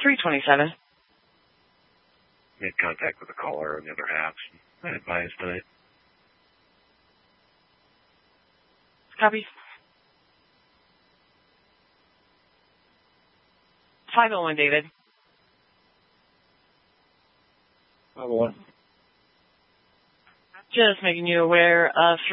327. Made contact with the caller on the other half. I advised tonight. Copy. 501, David. 501. Just making you aware of